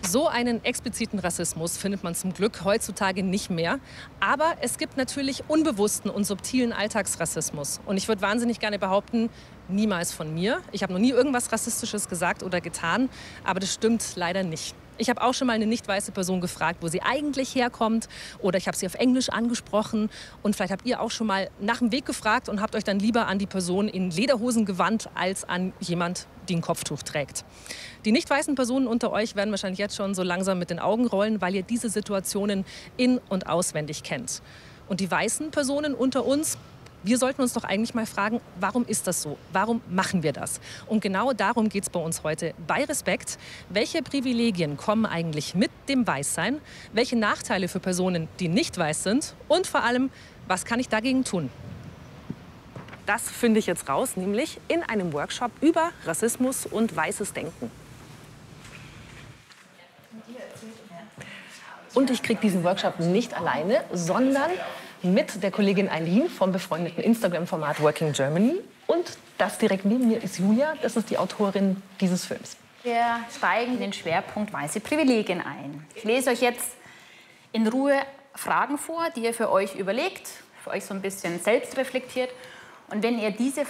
So einen expliziten Rassismus findet man zum Glück heutzutage nicht mehr. Aber es gibt natürlich unbewussten und subtilen Alltagsrassismus. Und ich würde wahnsinnig gerne behaupten, niemals von mir. Ich habe noch nie irgendwas Rassistisches gesagt oder getan, aber das stimmt leider nicht. Ich habe auch schon mal eine nicht weiße Person gefragt, wo sie eigentlich herkommt, oder ich habe sie auf Englisch angesprochen, und vielleicht habt ihr auch schon mal nach dem Weg gefragt und habt euch dann lieber an die Person in Lederhosen gewandt, als an jemand, die ein Kopftuch trägt. Die nicht weißen Personen unter euch werden wahrscheinlich jetzt schon so langsam mit den Augen rollen, weil ihr diese Situationen in- und auswendig kennt. Und die weißen Personen unter uns, wir sollten uns doch eigentlich mal fragen, warum ist das so? Warum machen wir das? Und genau darum geht es bei uns heute bei Respekt. Welche Privilegien kommen eigentlich mit dem Weißsein? Welche Nachteile für Personen, die nicht weiß sind? Und vor allem, was kann ich dagegen tun? Das finde ich jetzt raus, nämlich in einem Workshop über Rassismus und weißes Denken. Und ich kriege diesen Workshop nicht alleine, sondern mit der Kollegin Eileen vom befreundeten Instagram-Format Working Germany. Und das direkt neben mir ist Julia, das ist die Autorin dieses Films. Wir steigen in den Schwerpunkt weiße Privilegien ein. Ich lese euch jetzt in Ruhe Fragen vor, die ihr für euch überlegt, für euch so ein bisschen selbst reflektiert. Und wenn ihr diese